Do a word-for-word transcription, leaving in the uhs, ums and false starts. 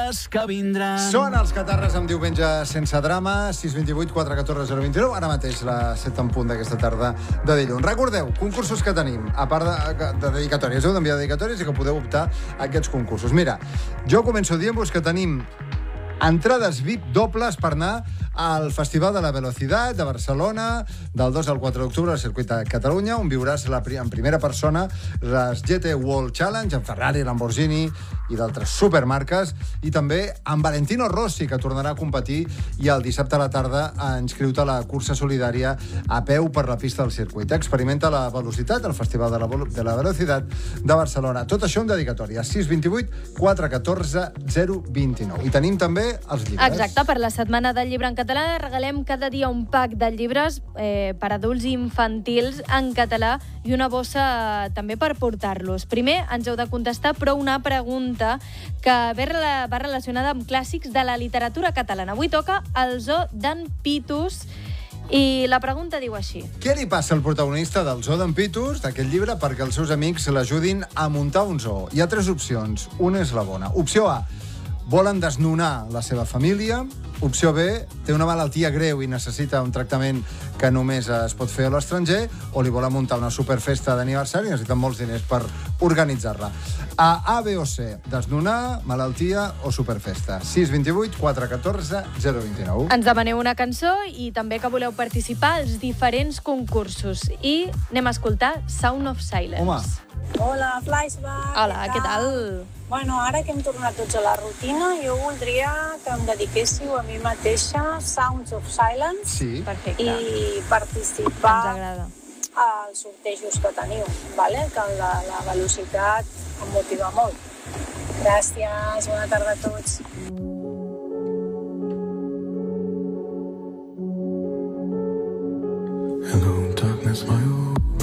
dies que vindran. Són els Catarres amb Diumenge sense drama, sis vint vuit quatre catorze zero vint nou, ara mateix la set en punt d'aquesta tarda de dilluns. Recordeu, concursos que tenim, a part de, de dedicatòries, heu d'enviar dedicatòries i que podeu optar a aquests concursos. Mira, jo començo dient-vos que tenim entrades V I P dobles per anar al Festival de la Velocitat de Barcelona del dos al quatre d'octubre al Circuit de Catalunya, on viuràs la, en primera persona les G T World Challenge amb Ferrari, Lamborghini i d'altres supermarques, i també amb Valentino Rossi, que tornarà a competir, i el dissabte a la tarda a inscriu-te a la cursa solidària a peu per la pista del circuit. Experimenta la velocitat al Festival de la, de la Velocitat de Barcelona. Tot això en dedicatòria. sis vint vuit quatre catorze zero vint nou. I tenim també els llibres. Exacte, per la Setmana del Llibre en Català regalem cada dia un pack de llibres eh, per adults i infantils en català i una bossa també per portar-los. Primer ens heu de contestar, però una pregunta que va relacionada amb clàssics de la literatura catalana. Avui toca el Zoo d'en Pitus i la pregunta diu així. Què li passa al protagonista del Zoo d'en Pitus, d'aquest llibre, perquè els seus amics l'ajudin a muntar un zoo? Hi ha tres opcions. Una és la bona. Opció A: volen desnonar la seva família. Opció B: té una malaltia greu i necessita un tractament que només es pot fer a l'estranger, o li volen muntar una superfesta d'aniversari i necessiten molts diners per organitzar-la. A, A, B o C: desnonar, malaltia o superfesta. sis vint vuit quatre catorze zero vint nou. Ens demaneu una cançó i també que voleu participar als diferents concursos. I anem a escoltar Sound of Silence. Home. Hola, Flashback. Hola, què tal? Bueno, ara que hem tornat tots a la rutina, jo voldria que em dediquéssiu a mi mateixa Sounds of Silence. Sí. Perfecte. I Ens participar agrada. als sortejos que teniu, vale? Que la, la velocitat em motiva molt. Gràcies, bona tarda a tots. Hello, darkness, my old